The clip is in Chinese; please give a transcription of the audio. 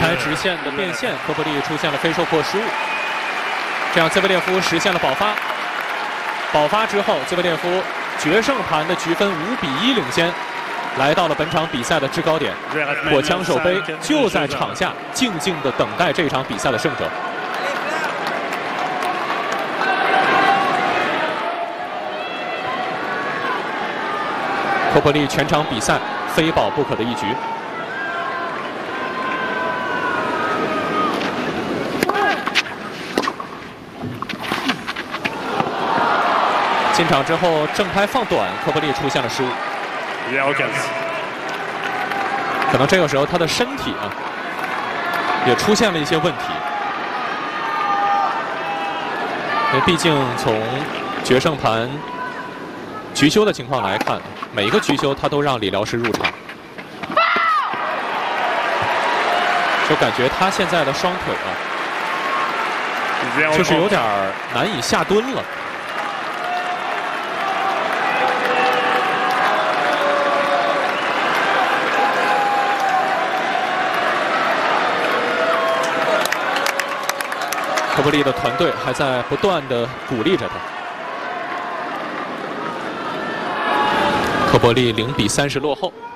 开直线的变线，科波利出现了非受迫失误，这样兹维列夫实现了保发。保发之后，兹维列夫决胜盘的局分5-1领先，来到了本场比赛的制高点。火枪手杯就在场下静静地等待这场比赛的胜者。科波利全场比赛非保不可的一局。进场之后正拍放短，科波利出现了失误。可能这个时候他的身体也出现了一些问题，因为毕竟从决胜盘局休的情况来看，每一个局休他都让理疗师入场，就感觉他现在的双腿就是有点难以下蹲了。科波利的团队还在不断的鼓励着他。科波利0-30落后。